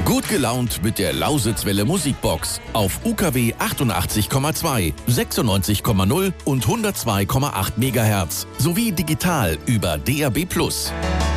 Gut gelaunt mit der Lausitzwelle Musikbox auf UKW 88,2, 96,0 und 102,8 MHz sowie digital über DAB+.